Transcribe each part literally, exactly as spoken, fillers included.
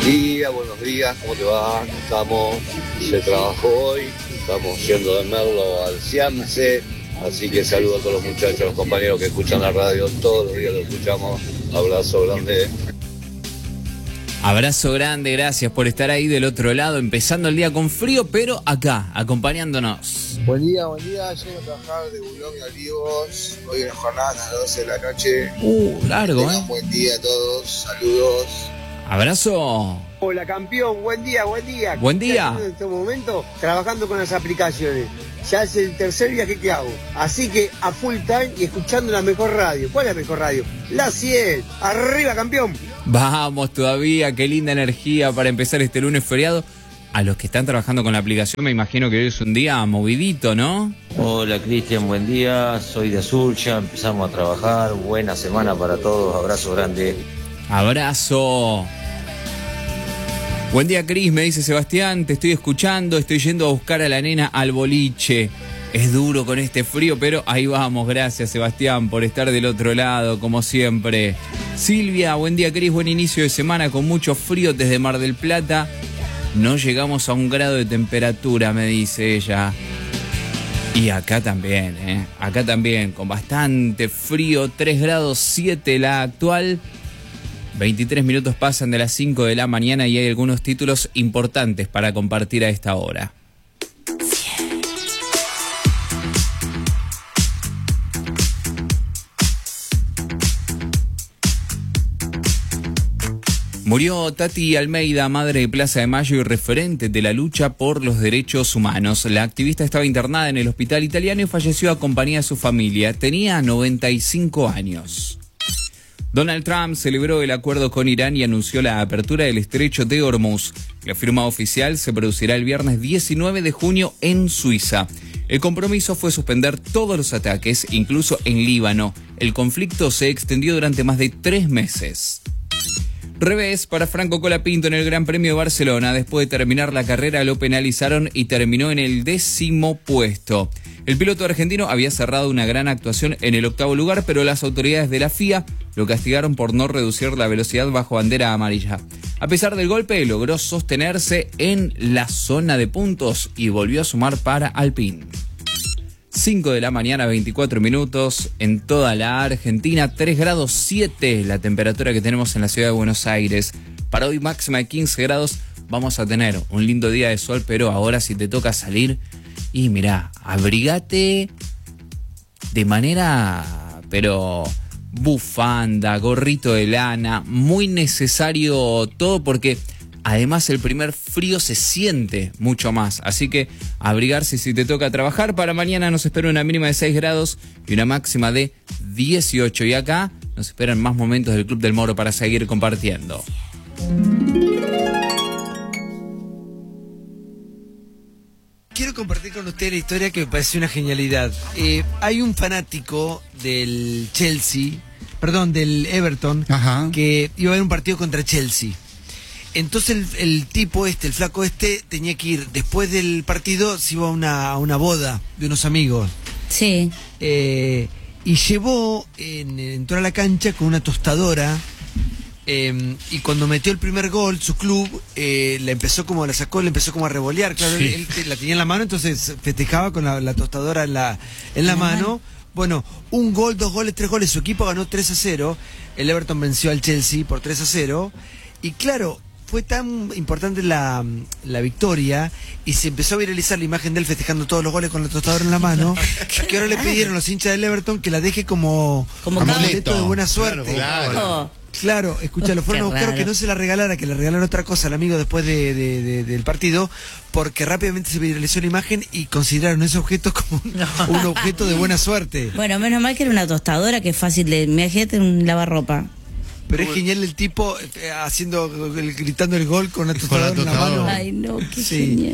día, buenos días, ¿cómo te va? Estamos, se trabajó hoy, estamos yendo de Merlo al Ciamse, así que saludo a todos los muchachos, los compañeros que escuchan la radio, todos los días lo escuchamos, abrazo grande. Abrazo grande, gracias por estar ahí del otro lado, empezando el día con frío, pero acá, acompañándonos. Buen día, buen día, llego a trabajar de Bulón y Olivos, hoy en la jornada a las doce de la noche. Uh, largo, Tengan ¿eh? un buen día a todos, saludos. Abrazo. Hola campeón, buen día, buen día. Buen día. En este momento trabajando con las aplicaciones. Ya es el tercer viaje que hago. Así que a full time y escuchando la mejor radio. ¿Cuál es la mejor radio? La cien. Arriba campeón. Vamos todavía, qué linda energía para empezar este lunes feriado. A los que están trabajando con la aplicación me imagino que hoy es un día movidito, ¿no? Hola Cristian, buen día, soy de Azul, ya empezamos a trabajar, buena semana para todos, abrazo grande. Abrazo. Buen día, Cris, me dice Sebastián, te estoy escuchando, estoy yendo a buscar a la nena al boliche. Es duro con este frío, pero ahí vamos. Gracias, Sebastián, por estar del otro lado, como siempre. Silvia, buen día, Cris, buen inicio de semana con mucho frío desde Mar del Plata. No llegamos a un grado de temperatura, me dice ella. Y acá también, ¿eh? Acá también, con bastante frío, tres grados siete la actual. veintitrés minutos pasan de las cinco de la mañana y hay algunos títulos importantes para compartir a esta hora. Murió Tati Almeida, madre de Plaza de Mayo y referente de la lucha por los derechos humanos. La activista estaba internada en el hospital italiano y falleció acompañada de su familia. Tenía noventa y cinco años. Donald Trump celebró el acuerdo con Irán y anunció la apertura del estrecho de Hormuz. La firma oficial se producirá el viernes diecinueve de junio en Suiza. El compromiso fue suspender todos los ataques, incluso en Líbano. El conflicto se extendió durante más de tres meses. Revés para Franco Colapinto en el Gran Premio de Barcelona. Después de terminar la carrera lo penalizaron y terminó en el décimo puesto. El piloto argentino había cerrado una gran actuación en el octavo lugar, pero las autoridades de la F I A lo castigaron por no reducir la velocidad bajo bandera amarilla. A pesar del golpe, logró sostenerse en la zona de puntos y volvió a sumar para Alpine. cinco de la mañana, veinticuatro minutos, en toda la Argentina, tres grados siete la temperatura que tenemos en la ciudad de Buenos Aires. Para hoy máxima de quince grados, vamos a tener un lindo día de sol, pero ahora si te toca salir, y mirá, abrigate de manera, pero bufanda, gorrito de lana, muy necesario todo porque además el primer frío se siente mucho más, así que abrigarse si te toca trabajar. Para mañana nos espera una mínima de seis grados y una máxima de dieciocho. Y acá nos esperan más momentos del Club del Moro para seguir compartiendo. Quiero compartir con ustedes la historia que me pareció una genialidad. Eh, hay un fanático del Chelsea, perdón, del Everton, Ajá. que iba a ver un partido contra Chelsea. Entonces el, el tipo este, el flaco este, tenía que ir, después del partido se iba a una, a una boda de unos amigos. Sí. Eh, y llevó, en, entró a la cancha con una tostadora, eh, y cuando metió el primer gol, su club, eh, la empezó como, la sacó, le empezó como a revolear, claro, sí. él, él la tenía en la mano, entonces festejaba con la, la tostadora en la, en la mano. Bueno, un gol, dos goles, tres goles, su equipo ganó tres a cero, el Everton venció al Chelsea por tres a cero, y claro, fue tan importante la, la victoria y se empezó a viralizar la imagen de él festejando todos los goles con la tostadora en la mano, que ahora le pidieron los hinchas del Everton que la deje como, como amuleto de buena suerte. Claro, claro. Claro, escucha, lo fueron a buscar raro. Que no se la regalara, que le regalaron otra cosa al amigo después de, de, de, del partido, porque rápidamente se viralizó la imagen y consideraron ese objeto como un, no. un objeto de buena suerte. Bueno, menos mal que era una tostadora, que es fácil de... Imagínate un lavarropa. Pero es genial el tipo eh, haciendo, el, gritando el gol con la tostadora en la mano. Ay, no, qué sí. genial.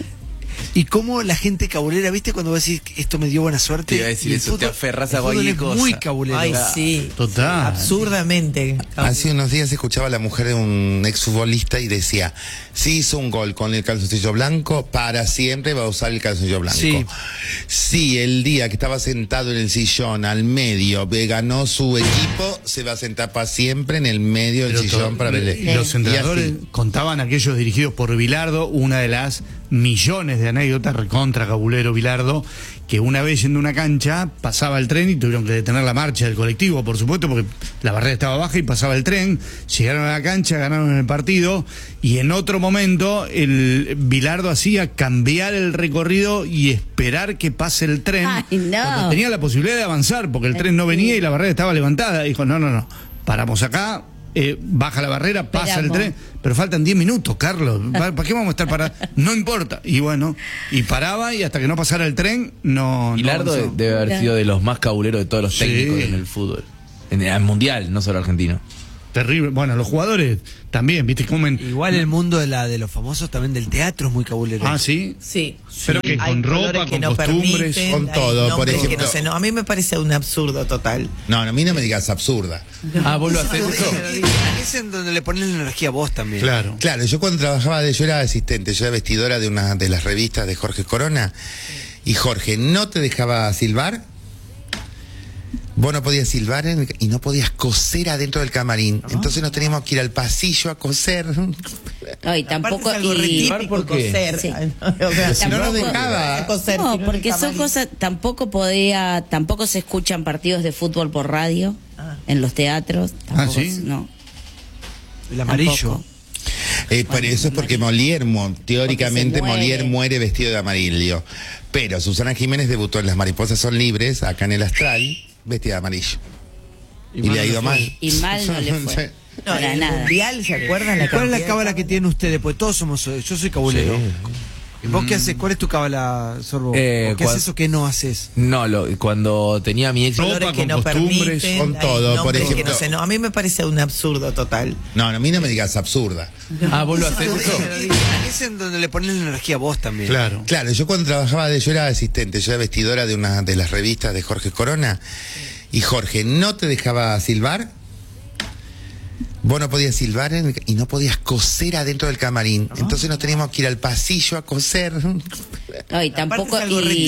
Y cómo la gente cabulera, ¿viste? Cuando vos decís esto me dio buena suerte. Te iba a decir y el eso, te fútbol- aferras a el fútbol cualquier es cosa. muy cabulero. Ay, sí. Total. Absurdamente. Hace unos días escuchaba a la mujer de un exfutbolista y decía, si hizo un gol con el calzoncillo blanco, para siempre va a usar el calzoncillo blanco. Sí. Si el día que estaba sentado en el sillón al medio eh, ganó su equipo, se va a sentar para siempre en el medio del Pero sillón to- para ver. y los entrenadores contaban aquellos dirigidos por Bilardo, una de las millones de anécdotas recontra cabulero Bilardo, que una vez yendo a una cancha pasaba el tren y tuvieron que detener la marcha del colectivo, por supuesto, porque la barrera estaba baja y pasaba el tren, llegaron a la cancha, ganaron el partido y en otro momento el Bilardo hacía cambiar el recorrido y esperar que pase el tren. Ay, no. Cuando tenía la posibilidad de avanzar, porque el tren no venía y la barrera estaba levantada. Dijo, no, no, no, paramos acá, eh, baja la barrera, pasa Esperamos. el tren, pero faltan diez minutos, Carlos, ¿para, para qué vamos a estar parados? No importa. Y bueno, y paraba y hasta que no pasara el tren, no... Bilardo no avanzó. debe haber sido de los más cabuleros de todos los Sí. técnicos en el fútbol. En el mundial, no solo argentino. Terrible. Bueno, los jugadores también, ¿viste? Comen... Igual el mundo de la de los famosos también del teatro es muy cabulero. Ah, ¿sí? Sí. Pero que Hay con ropa, colores que con no costumbres, permiten, con hay todo, por nombres que ejemplo. no sé, no, a mí me parece un absurdo total. No, no, a mí no me digas absurda. Ah, vos lo haces eso. Es en donde le ponen la energía a vos también. Claro. Claro, yo cuando trabajaba de, yo era asistente, yo era vestidora de una de las revistas de Jorge Corona, y Jorge no te dejaba silbar. Vos no podías silbar en el- y no podías coser adentro del camarín. Entonces nos teníamos que ir al pasillo a coser. No, y tampoco. Aparte es algo re y- típico ¿por qué? coser. Sí. Ay, no, o sea, Si no nos Tampoco- dejaba. coser, No, sino porque el son camarín. cosas. Tampoco podía. Tampoco se escuchan partidos de fútbol por radio Ah. en los teatros. Tampoco, ¿sí? No. El amarillo. Tampoco. Eh, por eso es porque Molière, mo- teóricamente Porque se muere. Molière muere vestido de amarillo. Pero Susana Jiménez debutó en Las Mariposas Son Libres, acá en el Astral, vestida de amarillo. Y, le ha ido mal. Y mal no le fue. No, Para en el nada. mundial, ¿se acuerdan? La ¿Cuál es la cantidad cábala de- que tienen ustedes? Pues todos somos, yo soy cabulero. ¿Y vos qué haces? ¿Cuál es tu cábala, Sorbo? Eh, ¿O ¿Qué cua- haces o qué no haces? No, lo, cuando tenía mi ex... Ropa, colores que con no costumbres, permiten, con hay todo, por nombres que ejemplo. no sé, no, a mí me parece un absurdo total. No, no, a mí no me digas absurda. Ah, vos lo haces eso. Es en donde le ponen la energía a vos también. Claro. Claro, yo cuando trabajaba de, yo era asistente, yo era vestidora de una de las revistas de Jorge Corona, y Jorge no te dejaba silbar. Vos no podías silbar en el- y no podías coser adentro del camarín. Entonces nos teníamos que ir al pasillo a coser. No, y Aparte tampoco. es algo re y-